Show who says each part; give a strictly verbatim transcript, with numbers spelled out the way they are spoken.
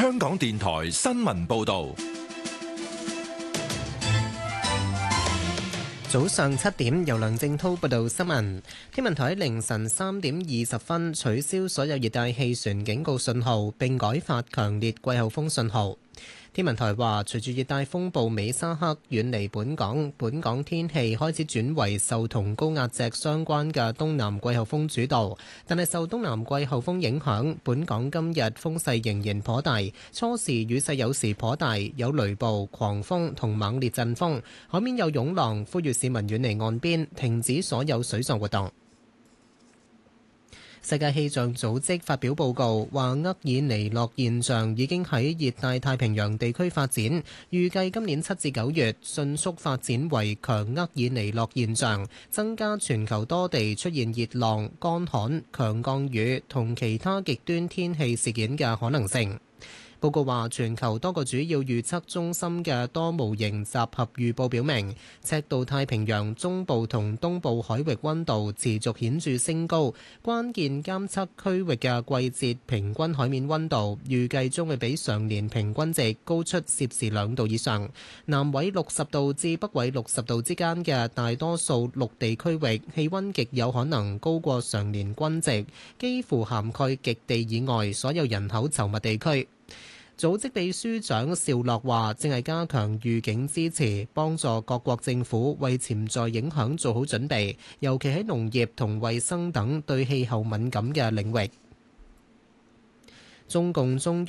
Speaker 1: 香港電台新聞報道。
Speaker 2: 早上七點，由梁正濤報道新聞。天文台喺凌晨三點二十分取消所有熱帶氣旋警告信號，並改發強烈季候風信號。天文台話，隨住熱帶風暴美沙克遠離本港，本港天氣開始轉為受同高壓脊相關嘅東南季候風主導。但係受東南季候風影響，本港今日風勢仍然頗大，初時雨勢有時頗大，有雷暴、狂風同猛烈陣風，海面有湧浪，呼籲市民遠離岸邊，停止所有水上活動。世界氣象組織發表報告，話厄爾尼諾現象已經喺熱帶太平洋地區發展，預計今年七至九月迅速發展為強厄爾尼諾現象，增加全球多地出現熱浪、乾旱、強降雨同其他極端天氣事件嘅可能性。報告話，全球多個主要預測中心嘅多模型集合預報表明，赤道太平洋中部同東部海域溫度持續顯著升高，關鍵監測區域嘅季節平均海面溫度預計將會比上年平均值高出攝氏兩度以上。南緯六十度至北緯六十度之間嘅大多數陸地區域氣溫極有可能高過上年均值，幾乎涵蓋極地以外所有人口稠密地區。組織秘書長邵樂話，正係加強預警支持，幫助各國政府為潛在影響做好準備，尤其喺農業同衛生等對氣候敏感嘅領域。中共中